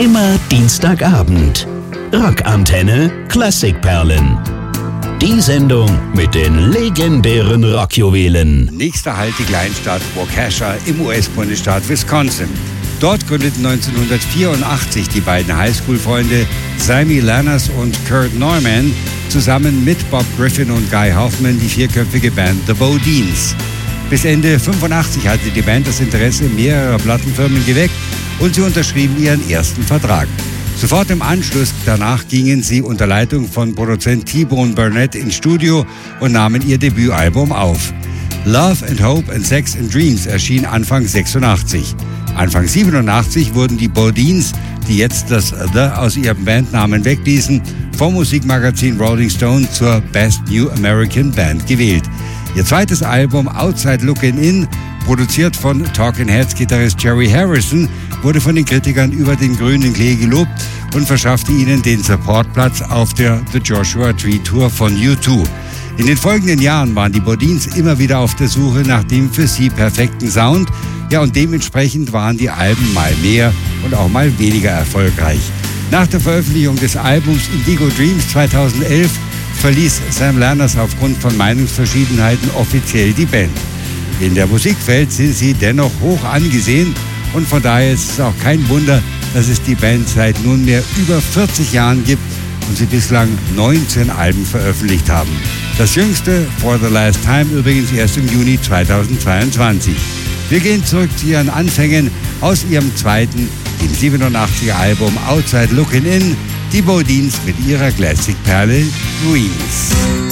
Immer Dienstagabend. Rockantenne Klassikperlen. Die Sendung mit den legendären Rockjuwelen. Nächster Halt die Kleinstadt Waukesha im US-Bundesstaat Wisconsin. Dort gründeten 1984 die beiden Highschool-Freunde Sammy Laners und Kurt Neumann zusammen mit Bob Griffin und Guy Hoffman die vierköpfige Band The Bodines. Bis Ende 85 hatte die Band das Interesse mehrerer Plattenfirmen geweckt und sie unterschrieben ihren ersten Vertrag. Sofort im Anschluss danach gingen sie unter Leitung von Produzent T-Bone Burnett ins Studio und nahmen ihr Debütalbum auf. Love and Hope and Sex and Dreams erschien Anfang 86. Anfang 87 wurden die Bodines, die jetzt das The aus ihrem Bandnamen wegließen, vom Musikmagazin Rolling Stone zur Best New American Band gewählt. Ihr zweites Album Outside Looking In, produziert von Talking Heads Gitarrist Jerry Harrison, wurde von den Kritikern über den grünen Klee gelobt und verschaffte ihnen den Supportplatz auf der The Joshua Tree Tour von U2. In den folgenden Jahren waren die Bodines immer wieder auf der Suche nach dem für sie perfekten Sound. Ja, und dementsprechend waren die Alben mal mehr und auch mal weniger erfolgreich. Nach der Veröffentlichung des Albums Indigo Dreams 2011 verließ Sam Laners aufgrund von Meinungsverschiedenheiten offiziell die Band. In der Musikwelt sind sie dennoch hoch angesehen und von daher ist es auch kein Wunder, dass es die Band seit nunmehr über 40 Jahren gibt und sie bislang 19 Alben veröffentlicht haben. Das jüngste, For the Last Time, übrigens erst im Juni 2022. Wir gehen zurück zu ihren Anfängen aus ihrem zweiten, dem 87er Album Outside Looking In, die Bodines mit ihrer Classic-Perle Dreams.